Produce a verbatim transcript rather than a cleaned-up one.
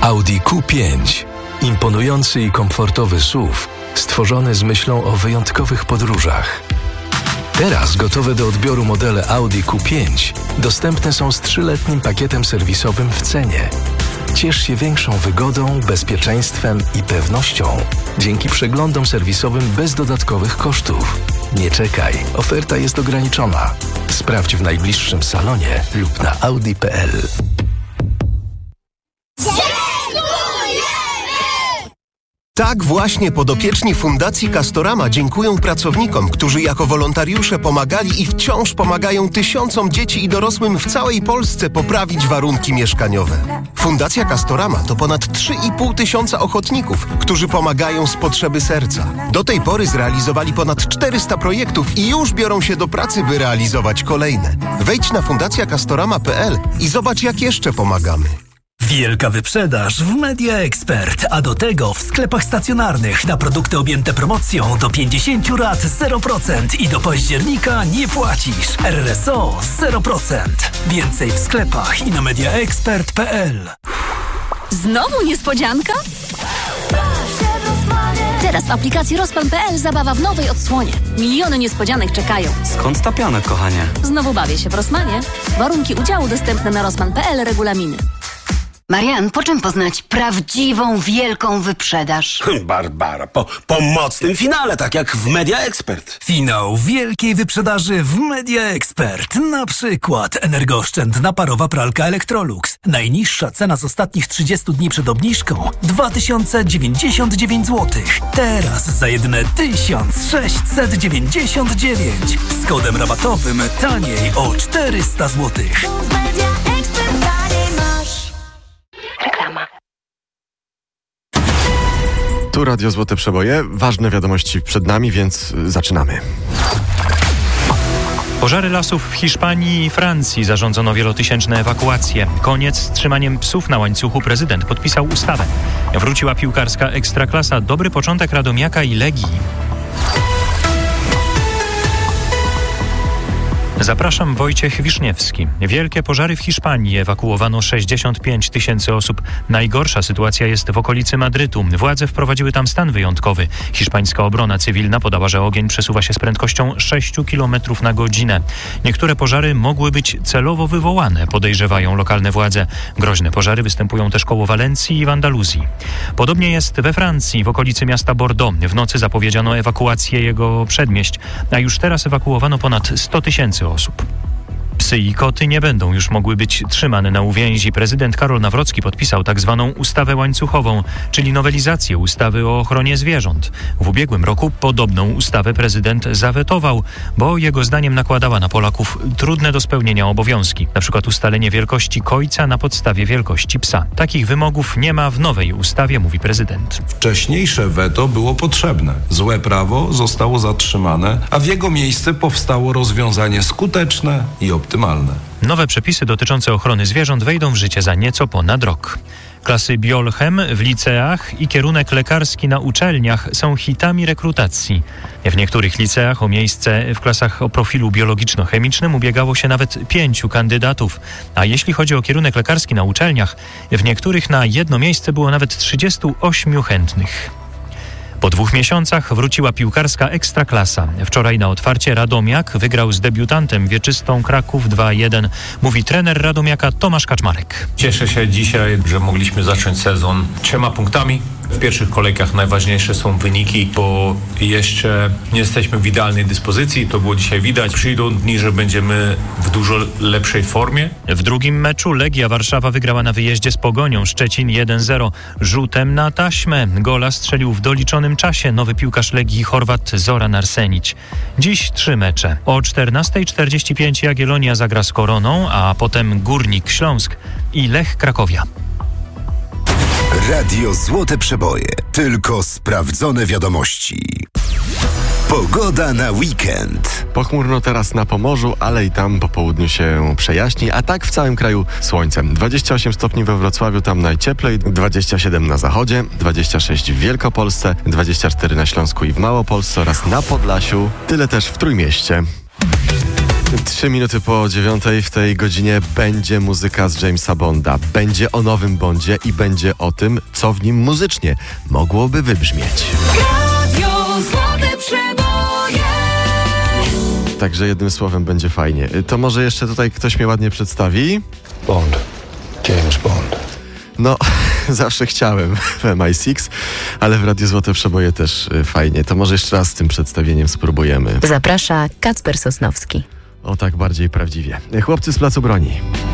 Audi Q pięć. Imponujący i komfortowy S U V, stworzony z myślą o wyjątkowych podróżach. Teraz gotowe do odbioru modele Audi Q pięć dostępne są z trzyletnim pakietem serwisowym w cenie. Ciesz się większą wygodą, bezpieczeństwem i pewnością dzięki przeglądom serwisowym bez dodatkowych kosztów. Nie czekaj, oferta jest ograniczona. Sprawdź w najbliższym salonie lub na audi kropka p l. Tak właśnie podopieczni Fundacji Castorama dziękują pracownikom, którzy jako wolontariusze pomagali i wciąż pomagają tysiącom dzieci i dorosłym w całej Polsce poprawić warunki mieszkaniowe. Fundacja Castorama to ponad trzy i pół tysiąca ochotników, którzy pomagają z potrzeby serca. Do tej pory zrealizowali ponad czterysta projektów i już biorą się do pracy, by realizować kolejne. Wejdź na fundacja castorama kropka p l i zobacz, jak jeszcze pomagamy. Wielka wyprzedaż w Media Expert, a do tego w sklepach stacjonarnych na produkty objęte promocją do pięćdziesiąt lat zero procent i do października nie płacisz. R R S O zero procent. Więcej w sklepach i na media expert kropka p l. Znowu niespodzianka? Teraz w aplikacji Rozpan kropka p l zabawa w nowej odsłonie. Miliony niespodzianek czekają. Skąd ta piana, kochanie? Znowu bawię się w Rossmanie. Warunki udziału dostępne na rozpan kropka p l, regulaminy. Marian, po czym poznać prawdziwą, wielką wyprzedaż? Barbara, po, po mocnym finale, tak jak w Media Expert. Finał wielkiej wyprzedaży w Media Expert. Na przykład energooszczędna parowa pralka Electrolux. Najniższa cena z ostatnich trzydziestu dni przed obniżką dwa tysiące dziewięćdziesiąt dziewięć złotych. Teraz za jedyne tysiąc sześćset dziewięćdziesiąt dziewięć. Z kodem rabatowym taniej o czterysta złotych. Reklama. Tu Radio Złote Przeboje. Ważne wiadomości przed nami, więc zaczynamy. Pożary lasów w Hiszpanii i Francji. Zarządzono wielotysięczne ewakuacje. Koniec z trzymaniem psów na łańcuchu. Prezydent podpisał ustawę. Wróciła piłkarska ekstraklasa. Dobry początek Radomiaka i Legii. Zapraszam, Wojciech Wiszniewski. Wielkie pożary w Hiszpanii. Ewakuowano sześćdziesiąt pięć tysięcy osób. Najgorsza sytuacja jest w okolicy Madrytu. Władze wprowadziły tam stan wyjątkowy. Hiszpańska obrona cywilna podała, że ogień przesuwa się z prędkością sześć kilometrów na godzinę. Niektóre pożary mogły być celowo wywołane, podejrzewają lokalne władze. Groźne pożary występują też koło Walencji i w Andaluzji. Podobnie jest we Francji, w okolicy miasta Bordeaux. W nocy zapowiedziano ewakuację jego przedmieść, a już teraz ewakuowano ponad sto tysięcy osób. Psy i koty nie będą już mogły być trzymane na uwięzi. Prezydent Karol Nawrocki podpisał tak zwaną ustawę łańcuchową, czyli nowelizację ustawy o ochronie zwierząt. W ubiegłym roku podobną ustawę prezydent zawetował, bo jego zdaniem nakładała na Polaków trudne do spełnienia obowiązki. Na przykład ustalenie wielkości kojca na podstawie wielkości psa. Takich wymogów nie ma w nowej ustawie, mówi prezydent. Wcześniejsze weto było potrzebne. Złe prawo zostało zatrzymane, a w jego miejsce powstało rozwiązanie skuteczne i optymalne. Nowe przepisy dotyczące ochrony zwierząt wejdą w życie za nieco ponad rok. Klasy biolchem w liceach i kierunek lekarski na uczelniach są hitami rekrutacji. W niektórych liceach o miejsce w klasach o profilu biologiczno-chemicznym ubiegało się nawet pięciu kandydatów. A jeśli chodzi o kierunek lekarski na uczelniach, w niektórych na jedno miejsce było nawet trzydziestu ośmiu chętnych. Po dwóch miesiącach wróciła piłkarska ekstraklasa. Wczoraj na otwarcie Radomiak wygrał z debiutantem wieczystą Kraków dwa jeden. Mówi trener Radomiaka Tomasz Kaczmarek. Cieszę się dzisiaj, że mogliśmy zacząć sezon trzema punktami. W pierwszych kolejkach najważniejsze są wyniki, bo jeszcze nie jesteśmy w idealnej dyspozycji. To było dzisiaj widać. Przyjdą dni, że będziemy w dużo lepszej formie. W drugim meczu Legia Warszawa wygrała na wyjeździe z Pogonią Szczecin jeden zero. Rzutem na taśmę. Gola strzelił w doliczonym czasie nowy piłkarz Legii Chorwat Zoran Arsenić. Dziś trzy mecze. O czternasta czterdzieści pięć Jagiellonia zagra z Koroną, a potem Górnik Śląsk i Lech Krakowia. Radio Złote Przeboje. Tylko sprawdzone wiadomości. Pogoda na weekend. Pochmurno teraz na Pomorzu, ale i tam po południu się przejaśni, a tak w całym kraju słońcem. dwadzieścia osiem stopni we Wrocławiu, tam najcieplej, dwadzieścia siedem na zachodzie, dwadzieścia sześć w Wielkopolsce, dwadzieścia cztery na Śląsku i w Małopolsce oraz na Podlasiu. Tyle też w Trójmieście. Trzy minuty po dziewiątej w tej godzinie będzie muzyka z Jamesa Bonda. Będzie o nowym Bondzie i będzie o tym, co w nim muzycznie mogłoby wybrzmieć. Radio Złote Przeboje. Także jednym słowem będzie fajnie. To może jeszcze tutaj ktoś mnie ładnie przedstawi? Bond. James Bond. No, zawsze chciałem w M I sześć, ale w Radiu Złote Przeboje też fajnie. To może jeszcze raz z tym przedstawieniem spróbujemy. Zaprasza Kacper Sosnowski. O tak bardziej prawdziwie. Chłopcy z Placu Broni.